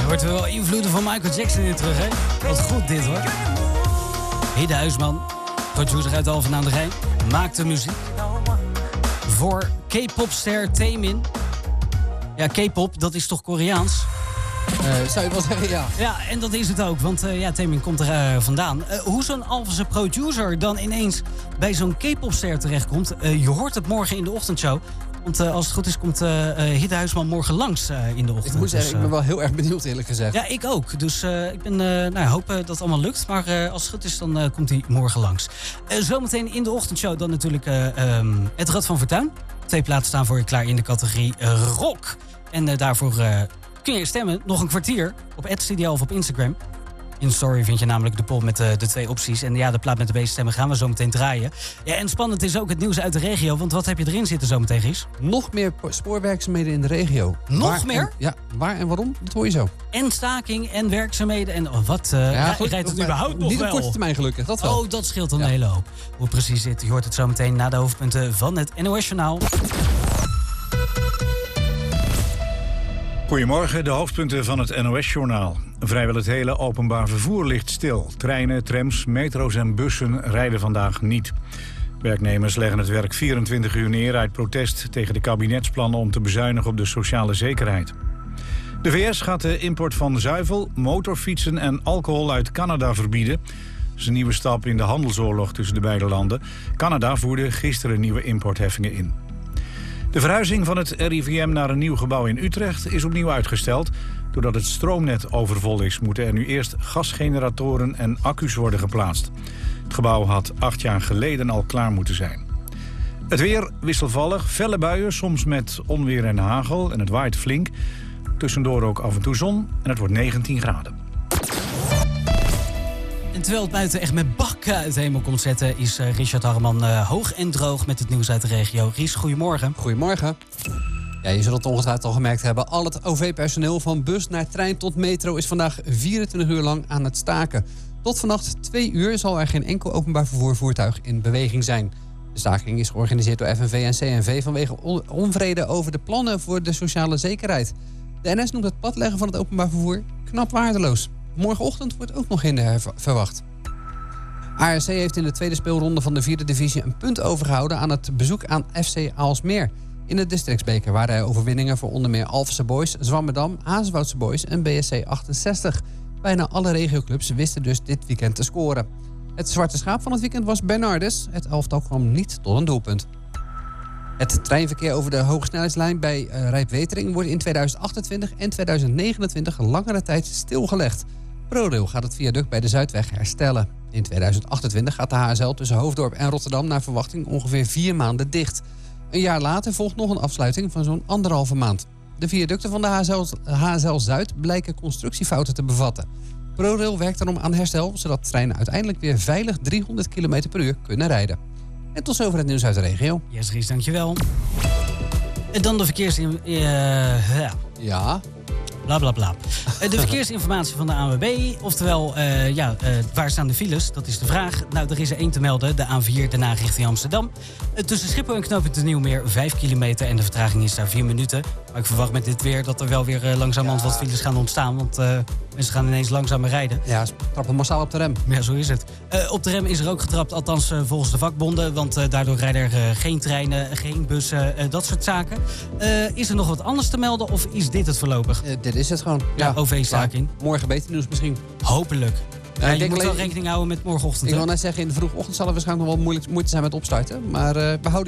Hoort er wel invloeden van Michael Jackson in terug, hè? Wat goed dit, hoor. Hidde Huisman, producer uit Alphen aan de Rijn, maakte muziek voor K-popster Taemin. Ja, K-pop, dat is toch Koreaans? Zou je wel zeggen, ja. Ja, en dat is het ook, want Taemin komt er vandaan. Hoe zo'n Alphense producer dan ineens bij zo'n K-popster terechtkomt... je hoort het morgen in de ochtendshow. Want als het goed is, komt Hidde Huisman morgen langs in de ochtend. Ik moet zeggen, ik ben wel heel erg benieuwd, eerlijk gezegd. Ja, ik ook. Dus ik ben hoop dat het allemaal lukt. Maar als het goed is, dan komt hij morgen langs. Zometeen in de ochtendshow dan natuurlijk het Rad van Fortuin. 2 plaatsen staan voor je klaar in de categorie rock. En daarvoor kun je stemmen nog een kwartier op @studio of op Instagram. In de story vind je namelijk de poll met de 2 opties. En ja, de plaat met de meeste stemmen gaan we zo meteen draaien. Ja, en spannend is ook het nieuws uit de regio. Want wat heb je erin zitten zo meteen, Gies? Nog meer spoorwerkzaamheden in de regio. Nog meer? Waar en waarom? Dat hoor je zo. En staking en werkzaamheden en wat? Rijdt het überhaupt nog niet wel? op korte termijn gelukkig, dat wel. Oh, dat scheelt een hele hoop. Hoe het precies zit, je hoort het zo meteen na de hoofdpunten van het NOS-journaal. Goedemorgen, de hoofdpunten van het NOS-journaal. Vrijwel het hele openbaar vervoer ligt stil. Treinen, trams, metro's en bussen rijden vandaag niet. Werknemers leggen het werk 24 uur neer uit protest tegen de kabinetsplannen om te bezuinigen op de sociale zekerheid. De VS gaat de import van zuivel, motorfietsen en alcohol uit Canada verbieden. Dat is een nieuwe stap in de handelsoorlog tussen de beide landen. Canada voerde gisteren nieuwe importheffingen in. De verhuizing van het RIVM naar een nieuw gebouw in Utrecht is opnieuw uitgesteld. Doordat het stroomnet overvol is, moeten er nu eerst gasgeneratoren en accu's worden geplaatst. Het gebouw had 8 jaar geleden al klaar moeten zijn. Het weer wisselvallig, felle buien, soms met onweer en hagel en het waait flink. Tussendoor ook af en toe zon en het wordt 19 graden. En terwijl het buiten echt met bakken uit de hemel komt zetten... is Richard Harreman hoog en droog met het nieuws uit de regio. Ries, goedemorgen. Goedemorgen. Ja, je zult het ongetwijfeld al gemerkt hebben. Al het OV-personeel van bus naar trein tot metro is vandaag 24 uur lang aan het staken. Tot vannacht 2 uur zal er geen enkel openbaar vervoervoertuig in beweging zijn. De staking is georganiseerd door FNV en CNV vanwege onvrede over de plannen voor de sociale zekerheid. De NS noemt het padleggen van het openbaar vervoer knap waardeloos. Morgenochtend wordt ook nog hinder verwacht. ARC heeft in de tweede speelronde van de 4e divisie een punt overgehouden aan het bezoek aan FC Aalsmeer. In de districtsbeker waren er overwinningen voor onder meer Alphense Boys, Zwammerdam, Azenwoudse Boys en BSC 68. Bijna alle regioclubs wisten dus dit weekend te scoren. Het zwarte schaap van het weekend was Bernardus. Het elftal kwam niet tot een doelpunt. Het treinverkeer over de hogesnelheidslijn bij Rijpwetering wordt in 2028 en 2029 langere tijd stilgelegd. ProRail gaat het viaduct bij de Zuidweg herstellen. In 2028 gaat de HSL tussen Hoofddorp en Rotterdam naar verwachting ongeveer 4 maanden dicht. Een jaar later volgt nog een afsluiting van zo'n 1,5 maand. De viaducten van de HSL Zuid blijken constructiefouten te bevatten. ProRail werkt daarom aan herstel, zodat treinen uiteindelijk weer veilig 300 km per uur kunnen rijden. En tot zover het nieuws uit de regio. Yes, Ries, dankjewel. En dan de Ja. Bla, bla, bla. De verkeersinformatie van de ANWB. Oftewel, waar staan de files? Dat is de vraag. Nou, er is er 1 te melden. De A4 daarna richting Amsterdam. Tussen Schiphol en Knooppunt de Nieuwmeer 5 kilometer. En de vertraging is daar 4 minuten. Maar ik verwacht met dit weer dat er wel weer langzamerhand wat files gaan ontstaan. Want mensen gaan ineens langzamer rijden. Ja, ze trappen massaal op de rem. Ja, zo is het. Op de rem is er ook getrapt, althans volgens de vakbonden. Want daardoor rijden er geen treinen, geen bussen, dat soort zaken. Is er nog wat anders te melden of is dit het voorlopig? Dit is het gewoon. Ja, OV-staking. Morgen beter nieuws misschien. Hopelijk. Ik je moet wel rekening houden met morgenochtend. Ik wil net zeggen, in de vroege ochtend zal het waarschijnlijk nog wel moeite zijn met opstarten. Maar we houden